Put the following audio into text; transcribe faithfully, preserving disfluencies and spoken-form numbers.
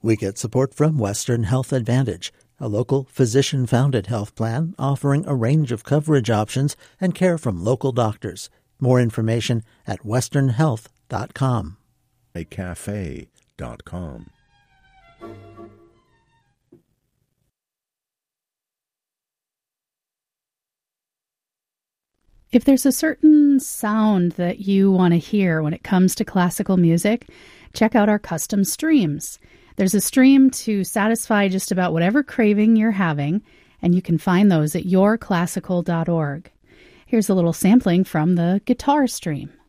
We get support from Western Health Advantage, a local physician-founded health plan offering a range of coverage options and care from local doctors. More information at western health dot com. a cafe dot com. If there's a certain sound that you want to hear when it comes to classical music, check out our custom streams. There's a stream to satisfy just about whatever craving you're having, and you can find those at your classical dot org. Here's a little sampling from the guitar stream.